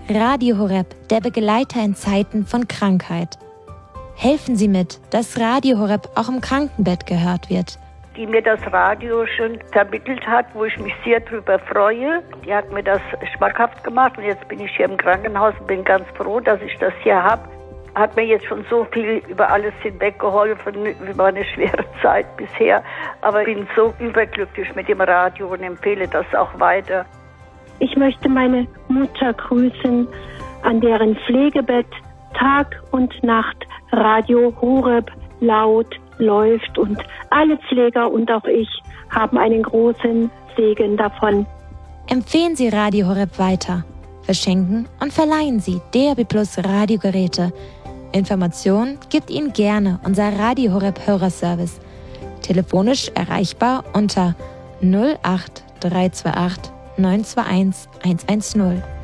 Radio Horeb, der Begleiter in Zeiten von Krankheit. Helfen Sie mit, dass Radio Horeb auch im Krankenbett gehört wird. Die mir das Radio schon vermittelt hat, wo ich mich sehr drüber freue. Die hat mir das schmackhaft gemacht und jetzt bin ich hier im Krankenhaus und bin ganz froh, dass ich das hier habe. Hat mir jetzt schon so viel über alles hinweg geholfen, über eine schwere Zeit bisher. Aber ich bin so überglücklich mit dem Radio und empfehle das auch weiter. Ich möchte meine Mutter grüßen, an deren Pflegebett Tag und Nacht Radio Horeb laut läuft und alle Pfleger und auch ich haben einen großen Segen davon. Empfehlen Sie Radio Horeb weiter. Verschenken und verleihen Sie DAB+ Radiogeräte. Informationen gibt Ihnen gerne unser Radio Horeb Hörerservice. Telefonisch erreichbar unter 08 328 921 110.